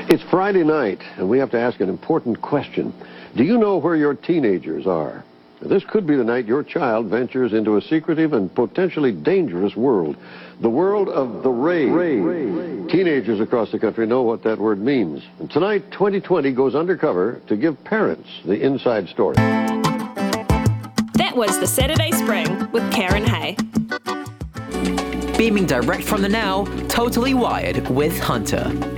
It's Friday night, and we have to ask an important question. Do you know where your teenagers are? This could be the night your child ventures into a secretive and potentially dangerous world. The world of the rave. Teenagers across the country know what that word means. And tonight, 2020 goes undercover to give parents the inside story. That was the Saturday Spring with Karen Hay. Beaming direct from the Now, Totally Wired with Hunter.